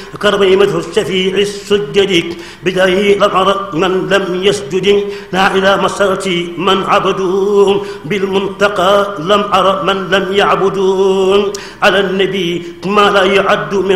كرميمة الشفيع السجد بدايه لم أرى من لم يسجد لا إلى مسرة من عبدون بالمنتقى لم أرى من لم يعبدون على النبي ما لا يعد من